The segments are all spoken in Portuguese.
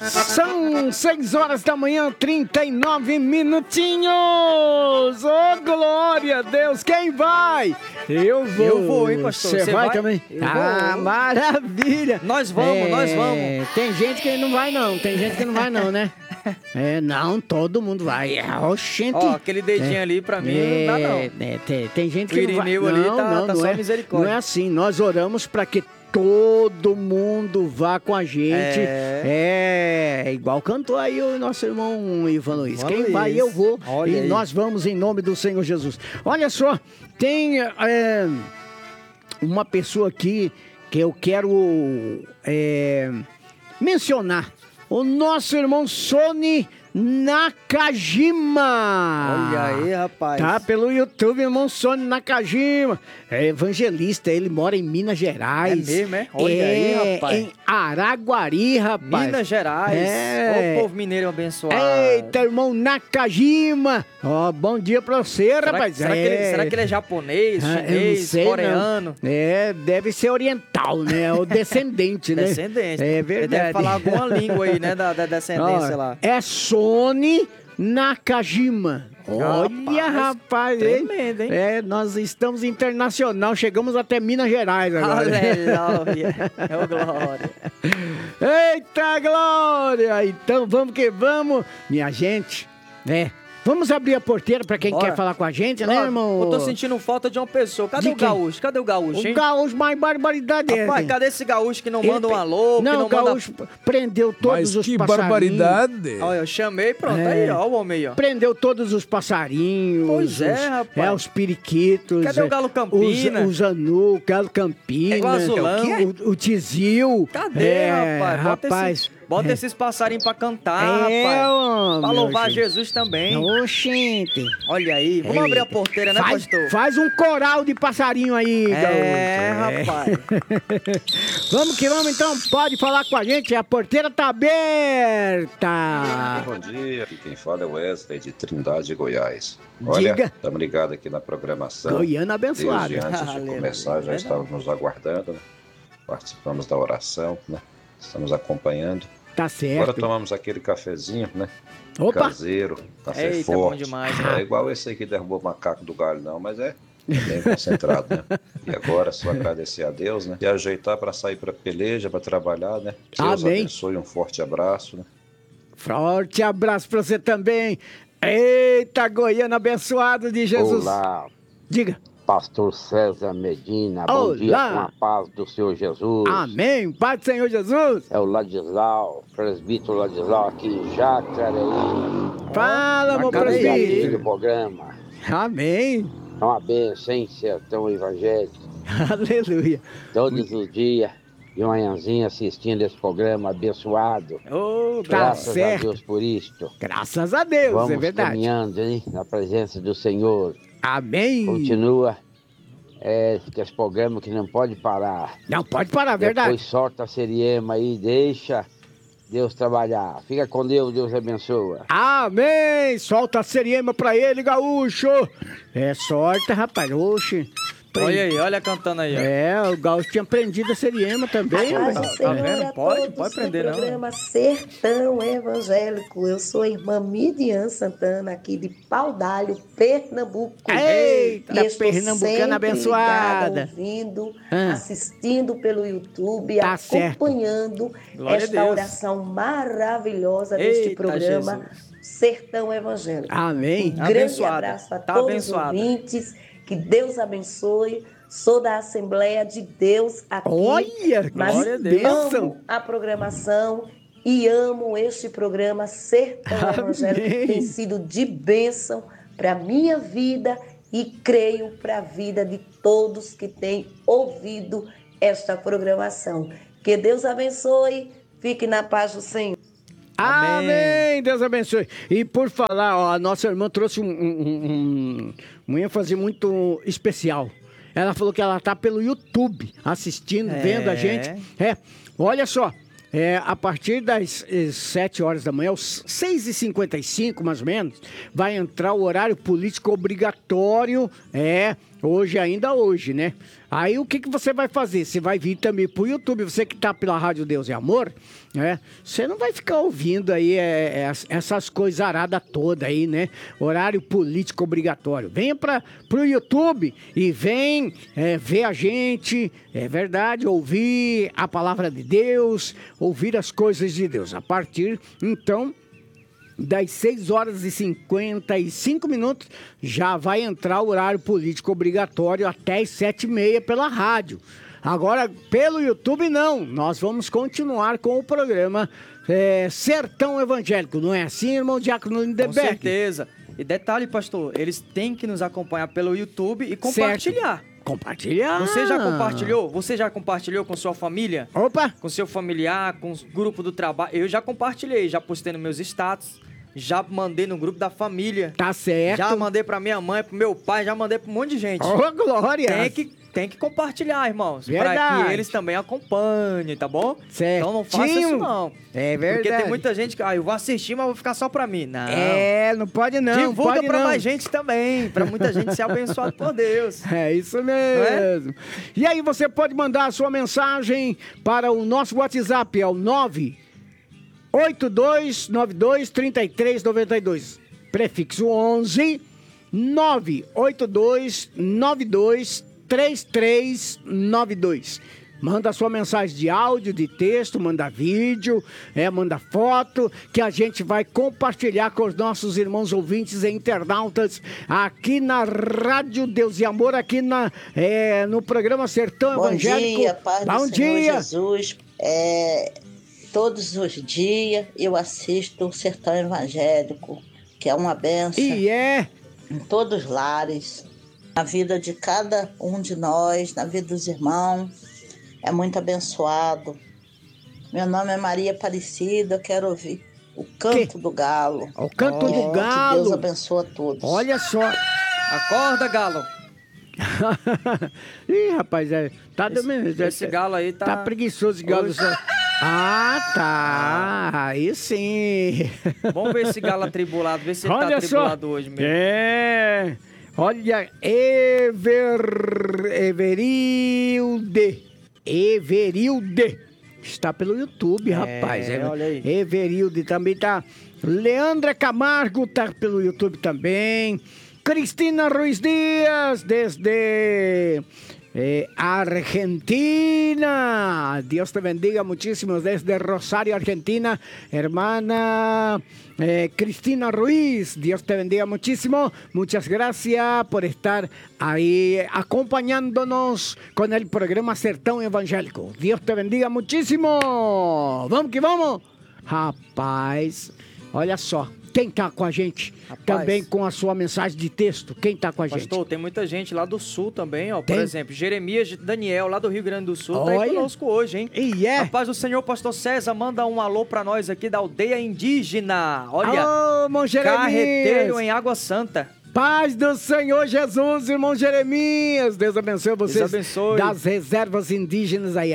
São 6 horas da manhã, 39 minutinhos. Oh, glória a Deus. Quem vai? Eu vou. Eu vou, hein, pastor? Você vai também? Eu vou. Maravilha. Nós vamos, nós vamos. Tem gente que não vai não, né? Não, todo mundo vai. Oxente. Ó, aquele dedinho ali pra mim não dá não. Tem gente que o Irineu ali tá só misericórdia. Não é assim, nós oramos pra que todo mundo vá com a gente. É igual cantou aí o nosso irmão Ivan Luiz. Quem vai, eu vou. Olha e aí. nós vamos em nome do Senhor Jesus. Olha só, tem uma pessoa aqui que eu quero mencionar. O nosso irmão Sony Nakajima. Olha aí, rapaz. Tá pelo YouTube, irmão Sony Nakajima. É evangelista, ele mora em Minas Gerais. É mesmo, é? Olha aí, rapaz. Em Araguari, rapaz. Minas Gerais. Ô, povo mineiro abençoado. Eita, irmão Nakajima. Ó, bom dia pra você, rapaz. Será que ele é japonês, chinês, coreano? Não. Deve ser oriental, né? O descendente, né? Descendente. É verdade. Ele deve falar alguma língua aí, né? Da descendência lá. É Sony Nakajima. Olha, rapaz, tremendo, hein? Nós estamos internacional, chegamos até Minas Gerais agora. Aleluia, é o glória. Eita, glória! Então, vamos que vamos, minha gente, vamos abrir a porteira pra quem quer falar com a gente, né, irmão? Eu tô sentindo falta de uma pessoa. Cadê o gaúcho? Cadê o gaúcho, hein? O gaúcho, mais barbaridade é. Rapaz, cadê esse gaúcho que não manda um alô? Não, o gaúcho prendeu todos os passarinhos. Barbaridade. Olha, eu chamei, pronto, aí, ó, o homem aí, ó. Prendeu todos os passarinhos. Pois rapaz. Os periquitos. Cadê o galo Campina? Os anu, o galo Campina. O azulão. O tizil. Cadê, rapaz? Bota esses passarinhos pra cantar, rapaz. Pra louvar Jesus também. Oxente. Olha aí. Vamos abrir a porteira, né, pastor? Faz um coral de passarinho aí, gaúcho. Rapaz. Vamos que vamos, então. Pode falar com a gente. A porteira tá aberta. Bom dia. Aqui quem fala é o Wesley, de Trindade, Goiás. Olha, estamos ligados aqui na programação. Goiânia abençoada. Desde antes de começar, já estávamos nos aguardando, né? Participamos da oração, né? Estamos acompanhando. Tá certo. Agora tomamos aquele cafezinho, né? Opa! Caseiro, café Eita, forte. bom demais, né? Não é igual esse aí que derrubou o macaco do galho, não, mas é bem concentrado, né? E agora, só agradecer a Deus, né? E ajeitar para sair para peleja, para trabalhar, né? Deus Amém. abençoe, um forte abraço, né? Forte abraço pra você também. Eita, Goiânia abençoado de Jesus. Olá. Diga. Pastor César Medina, bom dia com a paz do Senhor Jesus. Amém, paz do Senhor Jesus. É o Ladislau, presbítero Ladislau aqui em Jacareí. Fala, meu presbítero. Do programa. Amém. É uma bênção, hein, sertão evangélico. Aleluia. Todos os dias, de manhãzinha assistindo esse programa abençoado. Graças a Deus por isto. Graças a Deus, vamos é verdade. Caminhando, hein, na presença do Senhor. Amém. Continua. Que esse programa que não pode parar. Não pode parar, verdade. Depois sorta a Seriema aí, deixa Deus trabalhar. Fica com Deus, Deus abençoa. Amém. Solta a Seriema pra ele, gaúcho. Sorte, rapaz. Oxe. Olha aí, olha cantando aí, ó. O gaúcho tinha prendido a Seriema também. Tá vendo? Pode prender, não. Programa Sertão Evangélico. Eu sou a irmã Midian Santana, aqui de Pau d'Alho, Pernambuco. Eita, e estou pernambucana abençoada. Ligada, ouvindo, assistindo pelo YouTube, Tá acompanhando esta oração maravilhosa deste programa Sertão Evangélico. Amém. Um grande abraço a todos os ouvintes. Que Deus abençoe. Sou da Assembleia de Deus aqui. Olha, mas glória a Deus. amo a programação e amo este programa Sertão Evangélico. Tem sido de bênção para a minha vida e creio para a vida de todos que têm ouvido esta programação. Que Deus abençoe. Fique na paz do Senhor. Amém. Deus abençoe. E por falar, a nossa irmã trouxe um ênfase muito especial. Ela falou que ela tá pelo YouTube assistindo, vendo a gente. Olha só, a partir das 7 horas da manhã, às 6h55 mais ou menos, vai entrar o horário político obrigatório ainda hoje, né? Aí o que você vai fazer? Você vai vir também pro YouTube, você que tá pela Rádio Deus e Amor, né? Você não vai ficar ouvindo aí essas coisas aradas todas aí, né? Horário político obrigatório. Venha pro YouTube e vem ver a gente, é verdade, ouvir a palavra de Deus, ouvir as coisas de Deus. A partir, então, das 6 horas e 55 minutos, já vai entrar o horário político obrigatório até as 7h30 pela rádio. Agora, pelo YouTube, não. Nós vamos continuar com o programa Sertão Evangélico. Não é assim, irmão Diácono Lindeberg? Com certeza. E detalhe, pastor, eles têm que nos acompanhar pelo YouTube e compartilhar. Certo. Compartilhar. Você já compartilhou? Você já compartilhou com sua família? Opa! Com seu familiar, com o grupo do trabalho? Eu já compartilhei, já postei nos meus status. Já mandei no grupo da família. Tá certo. Já mandei pra minha mãe, pro meu pai, já mandei pra um monte de gente. Oh, glória! Tem que compartilhar, irmãos. Verdade. Pra que eles também acompanhem, tá bom? Certo. Então não faça isso, não. É verdade. Porque tem muita gente que, eu vou assistir, mas vou ficar só pra mim. Não. Não pode não. Divulga pode pra não. mais gente também. Pra muita gente ser abençoado por Deus. É isso mesmo. E aí você pode mandar a sua mensagem para o nosso WhatsApp, é o 982923392, prefixo 11 982923392. Manda sua mensagem de áudio, de texto, manda vídeo, manda foto, que a gente vai compartilhar com os nossos irmãos ouvintes e internautas aqui na Rádio Deus e Amor, aqui no programa Sertão Evangélico. Bom dia, paz do Senhor Jesus. Todos os dias eu assisto o Sertão Evangélico, que é uma bênção. Em todos os lares, na vida de cada um de nós, na vida dos irmãos. É muito abençoado. Meu nome é Maria Aparecida, eu quero ouvir o Canto do Galo. O Canto do Galo. Que Deus abençoe a todos. Olha só. Acorda, galo. Ih, rapaz, tá dormindo. Esse galo aí tá preguiçoso, galo. Ah, tá. Aí sim. Vamos ver esse galo atribulado, ver se ele tá atribulado hoje mesmo. Olha, Everilde. Está pelo YouTube, rapaz. Olha aí. Everilde também tá. Leandra Camargo tá pelo YouTube também. Cristina Ruiz Dias, desde Argentina. Dios te bendiga muchísimo desde Rosario, Argentina. Hermana Cristina Ruiz, Dios te bendiga muchísimo. Muchas gracias por estar ahí acompañándonos con el programa Sertão Evangélico. Dios te bendiga muchísimo. Vamos que vamos. Rapaz, olha só. Quem tá com a gente? Rapaz, também com a sua mensagem de texto. Quem tá com a gente? Pastor, tem muita gente lá do Sul também, ó. Por exemplo, Jeremias Daniel, lá do Rio Grande do Sul, tá aí conosco hoje, hein? A paz do Senhor, pastor César, manda um alô pra nós aqui da aldeia indígena. Olha, Carreteiro em Água Santa. Paz do Senhor Jesus, irmão Jeremias. Deus abençoe vocês. Deus abençoe. Das reservas indígenas aí,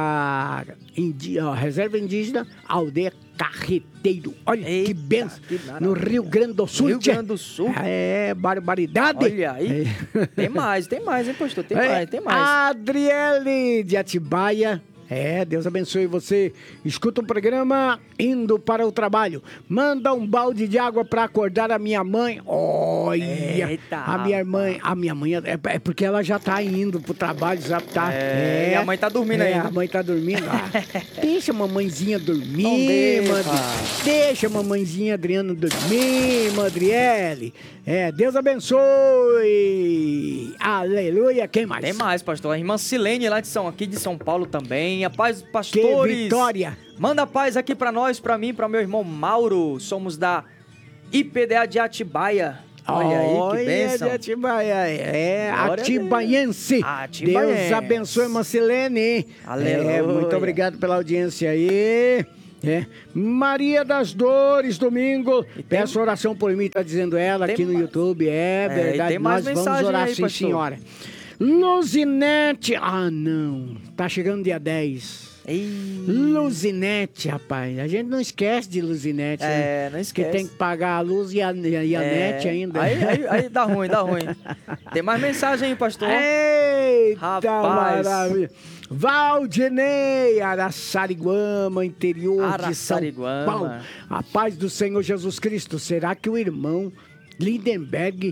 reserva indígena, aldeia Carreteiro. Olha que benção. No Rio Grande do Sul. Rio Grande do Sul. Barbaridade. Olha aí. Tem mais, hein, pastor? Tem mais. Adriele de Atibaia. Deus abençoe você. Escuta o programa indo para o trabalho. Manda um balde de água para acordar a minha mãe. Olha, eita, a minha mãe é porque ela já tá indo pro trabalho, já tá. E a mãe tá dormindo ainda. A mãe tá dormindo. Deixa a mamãezinha dormir, deixa a mamãezinha Adriana dormir, Madriele. Deus abençoe. Aleluia. Quem mais? Tem mais, pastor. A irmã Silene lá aqui de São Paulo também. A paz dos pastores. Que vitória. Manda paz aqui pra nós, pra mim, pra meu irmão Mauro. Somos da IPDA de Atibaia. Olha aí, que bênção. De Atibaia. Atibaiense. Deus abençoe, irmã Silene. Aleluia. Muito obrigado pela audiência aí. Maria das Dores, domingo. Peço oração por mim, tá dizendo ela aqui no YouTube. Verdade. Tem mais nós vamos orar, sim, senhora. Luzinete. Não. Tá chegando dia 10. Luzinete, rapaz. A gente não esquece de Luzinete. Não esquece. Que tem que pagar a luz e a net ainda. Aí dá ruim. Tem mais mensagem aí, pastor. Eita, rapaz. Maravilha. Valdinei, Araçariguama, interior de São Paulo. A paz do Senhor Jesus Cristo. Será que o irmão Lindenberg,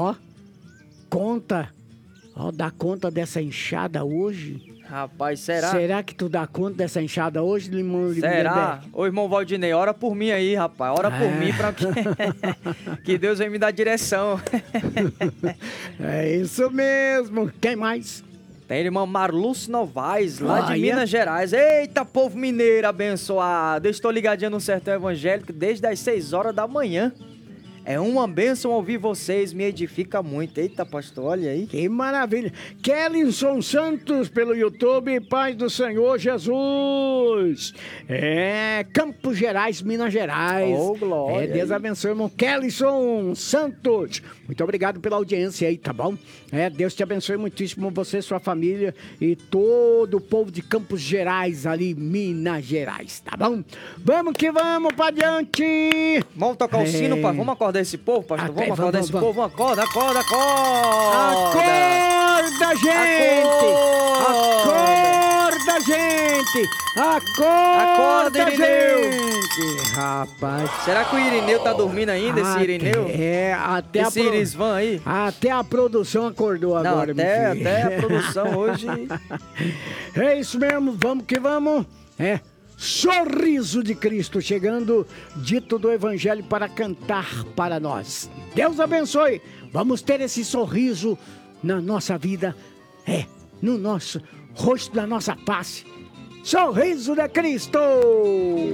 dá conta dessa enxada hoje? Rapaz, será? Será que tu dá conta dessa enxada hoje, irmão Lindenberg? Será? Ô, irmão Valdinei, ora por mim aí, rapaz. Ora por mim pra que Deus venha me dar direção. É isso mesmo. Quem mais? Tem irmã Marluce Novaes, lá de Minas Gerais. Eita, povo mineiro abençoado. Eu estou ligadinho no Sertão Evangélico desde as 6 horas da manhã. É uma bênção ouvir vocês, me edifica muito. Eita, pastor, olha aí. Que maravilha. Kellyson Santos pelo YouTube, paz do Senhor Jesus. Campos Gerais, Minas Gerais. Oh, glória. Deus abençoe, irmão Kellyson Santos. Muito obrigado pela audiência aí, tá bom? Deus te abençoe muitíssimo, você, sua família e todo o povo de Campos Gerais ali, Minas Gerais, tá bom? Vamos que vamos pra diante. Vamos tocar o sino, pai. Vamos acordar esse povo, pastor? Vamos acordar esse povo? Acorda! Acorda, gente! Acorda, gente! Acorda, gente! Rapaz. Será que o Irineu tá dormindo ainda, esse Irineu? Até esse Irisvan aí? Até a produção acordou agora, até a produção hoje. É isso mesmo, vamos que vamos. Sorriso de Cristo chegando, dito do Evangelho para cantar para nós. Deus abençoe. Vamos ter esse sorriso na nossa vida, no nosso rosto, na nossa face. Sorriso de Cristo.